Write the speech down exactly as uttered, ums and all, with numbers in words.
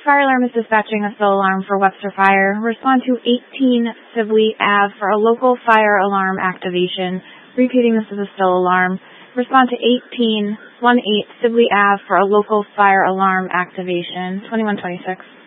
fire alarm is dispatching a Still alarm for Webster Fire. Respond to eighteen Sibley Avenue for a local fire alarm activation. Repeating, this is a Still alarm. Respond to eighteen eighteen Sibley Avenue for a local fire alarm activation. twenty-one twenty-six.